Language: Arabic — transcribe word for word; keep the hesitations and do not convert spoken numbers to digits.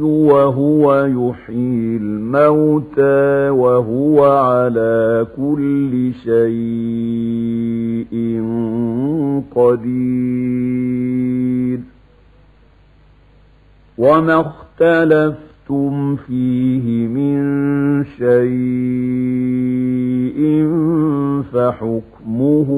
وهو يحيي الموتى وهو على كل شيء قدير وما اختلفتم فيه من شيء فحكمه